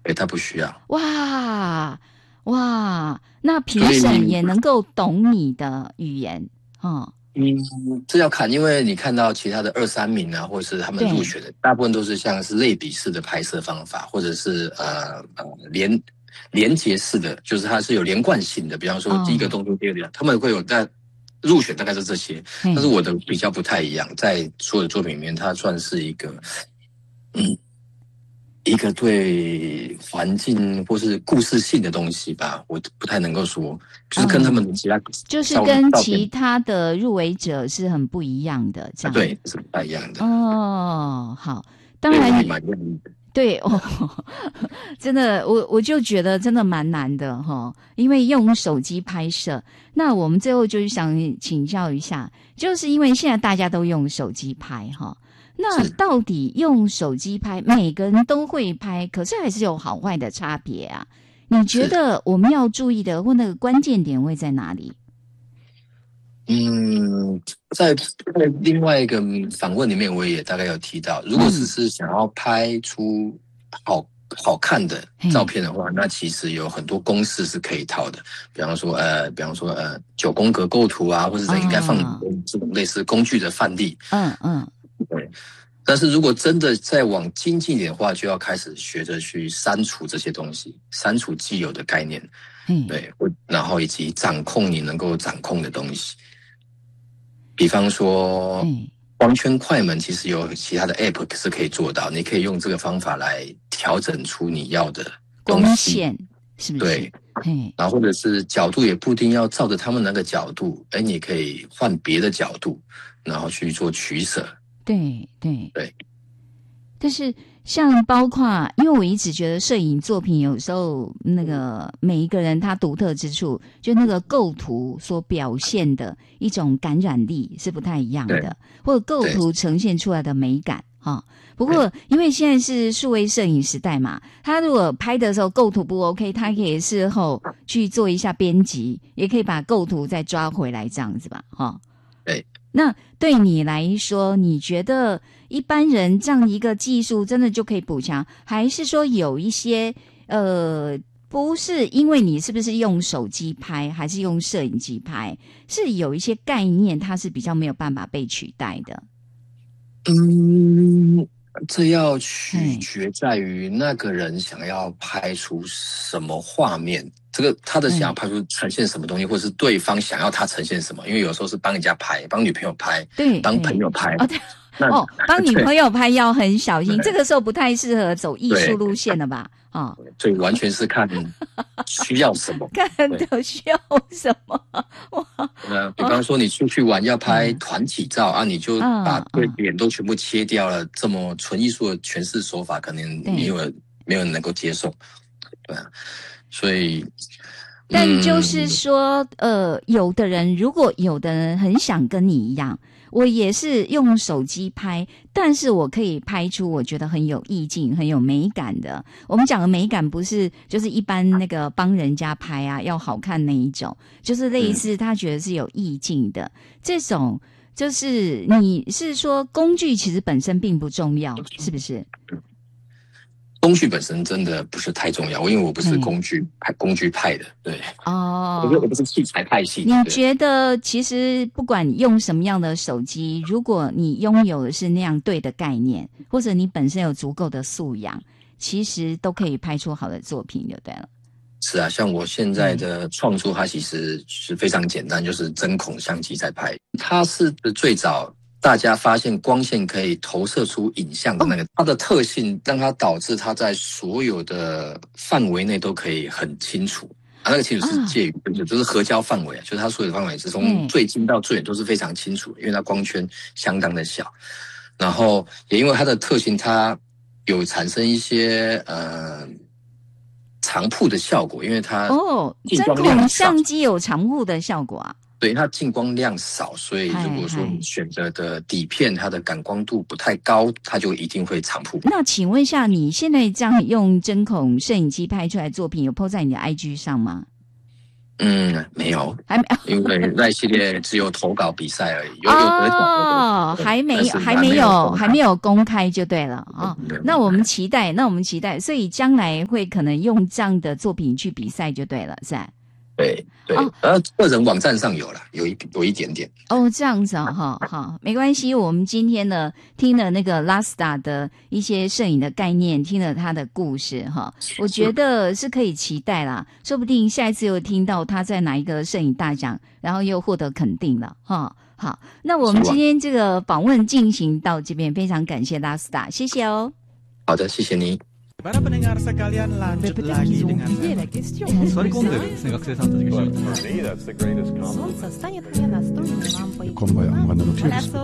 对，他不需要。 哇哇，那评审也能够懂你的语言哦。 这要看，因为你看到其他的2、3名啊，或者是他们入选的，大部分都是像是类比式的拍摄方法，或者是连结式的，就是它是有连贯性的。比方说第一个动作，第二个，他们会有在入选大概是这些，但是我的比较不太一样，在所有的作品里面，它算是一个一个对环境或是故事性的东西吧，我不太能够说，就是跟他们的其他就是跟其他的入围者是很不一样的，这样对，是不太一样的。 哦，好，当然对哦，真的，我就觉得真的蛮难的哈，因为用手机拍摄。那我们最后就是想请教一下，就是因为现在大家都用手机拍哈。那到底用手机拍，每个人都会拍，可是还是有好坏的差别啊。你觉得我们要注意的或那个关键点会在哪里？ 在另外一个访问里面，我也大概有提到，如果只是想要拍出好看的照片的话，那其实有很多公式是可以套的。比方说9宫格构图啊，或者是应该放这种类似工具的范例。对。但是如果真的再往精进一点的话，就要开始学着去删除这些东西，删除既有的概念。对，然后以及掌控你能够掌控的东西。比方说，光圈快门其实有其他的 app 是可以做到，你可以用这个方法来调整出你要的东西。 光线是不是？ 对，然后或者是角度也不一定要照着他们那个角度，你可以换别的角度，然后去做取舍。 对。但是像包括，因为我一直觉得摄影作品有时候那个每一个人他独特之处，就那个构图所表现的一种感染力是不太一样的，或者构图呈现出来的美感哈。不过因为现在是数位摄影时代嘛，他如果拍的时候构图不 OK， 他可以事后去做一下编辑，也可以把构图再抓回来这样子吧哈。 对。 那对你来说，你觉得一般人这样一个技术真的就可以补强，还是说有一些不是因为你是不是用手机拍还是用摄影机拍，是有一些概念它是比较没有办法被取代的？ 这要取决在于那个人想要拍出什么画面，这个他的想要拍出呈现什么东西，或者是对方想要他呈现什么。因为有时候是帮人家拍，帮女朋友拍， 对， 帮朋友拍。 帮女朋友拍要很小心，这个时候不太适合走艺术路线了吧？ 所以完全是看需要什么， 看的需要什么。 比方说你出去玩要拍团体照啊，你就把脸都全部切掉了，这么纯艺术的诠释手法，可能没有人能够接受，对啊，所以。 但就是说，有的人很想跟你一样，我也是用手机拍，但是我可以拍出我觉得很有意境、很有美感的。我们讲的美感不是就是一般那个帮人家拍啊要好看那一种，就是类似他觉得是有意境的这种。就是你是说工具其实本身并不重要，是不是？ 工具本身真的不是太重要，因为我不是工具派的，对。我不是器材派系的。 你觉得其实不管用什么样的手机，如果你拥有的是那样对的概念，或者你本身有足够的素养，其实都可以拍出好的作品就对了。 是啊，像我现在的创作，它其实是非常简单，就是针孔相机在拍。它是最早大家发现光线可以投射出影像的那个，它的特性让它导致它在所有的范围内都可以很清楚。那个清楚是介于就是合焦范围，就是它所有的范围是从最近到最远都是非常清楚的，因为它光圈相当的小。然后也因为它的特性，它有产生一些长曝的效果，因为它针孔相机有长曝的效果啊。 对，它进光量少，所以如果说你选择的底片它的感光度不太高，它就一定会长曝。 那请问一下，你现在这样用针孔摄影机拍出来的作品有 po 在你的 IG 上吗？ 没有， 还没因为那系列只有投稿比赛而已，有得奖哦，还没有公开就对了啊。那我们期待，所以将来会可能用这样的作品去比赛就对了，是吧？ 对，个人网站上有了，有一点点。 哦，这样子啊，好，没关系。我们今天呢，听了那个 Lasta 的一些摄影的概念，听了他的故事哈，我觉得是可以期待啦。说不定下一次又听到他在哪一个摄影大奖，然后又获得肯定了哈。好，那我们今天这个访问进行到这边，非常感谢 Lasta， 谢谢哦。 好的，谢谢你。 Para pendengar sekalian, lanjut lagi dengan Sorry,学生たちが Комбо,